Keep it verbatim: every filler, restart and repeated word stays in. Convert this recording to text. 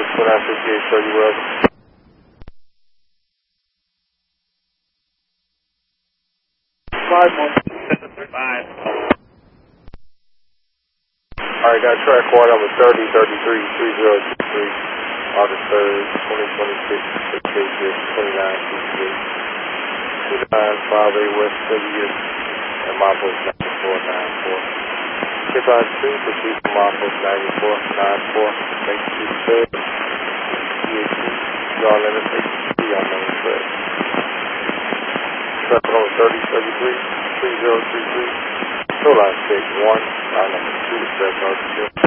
six four nine fifty-eight, show you well. Five one. Five. Alright, got track call number thirty thirty-three three zero two three, August third, twenty twenty-six, location twenty-nine sixty-eight, two nine five eight West W, and Marcos ninety-four ninety-four. Skip on two, proceed to Marcos ninety-four ninety-four, make two third, P H D, y'all limit six three on main thread. Track call number thirty thirty-three three zero three three. Show line stage one, line number two, track number two.